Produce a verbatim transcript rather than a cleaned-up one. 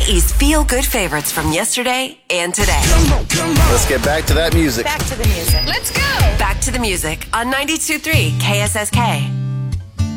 Hawaii's feel-good favorites from yesterday and today. Let's get back to that music. Back to the music. Let's go. Back to the music on ninety-two point three K S S K.